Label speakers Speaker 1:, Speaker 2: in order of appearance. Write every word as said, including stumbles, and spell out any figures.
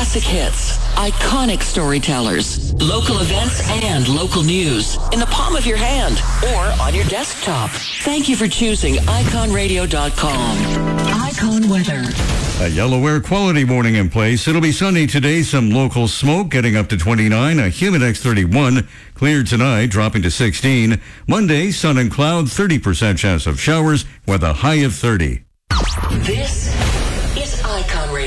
Speaker 1: Classic hits, iconic storytellers, local events, and local news in the palm of your hand or on your desktop. Thank you for choosing icon radio dot com. Icon weather.
Speaker 2: A yellow air quality warning in place. It'll be sunny today. Some local smoke getting up to twenty-nine. A humid X thirty-one. Clear tonight, dropping to sixteen. Monday, sun and cloud, thirty percent chance of showers with a high of thirty.
Speaker 1: This